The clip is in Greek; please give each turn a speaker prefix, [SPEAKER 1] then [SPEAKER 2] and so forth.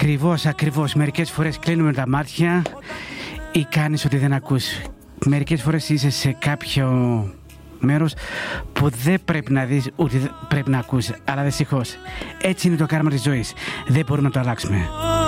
[SPEAKER 1] Ακριβώς. Μερικές φορές κλείνουμε τα μάτια ή κάνεις ότι δεν ακούς. Μερικές φορές είσαι σε κάποιο μέρος που δεν πρέπει να δεις ούτε πρέπει να ακούσεις. Αλλά δυστυχώς έτσι είναι το κάρμα της ζωής. Δεν μπορούμε να το αλλάξουμε.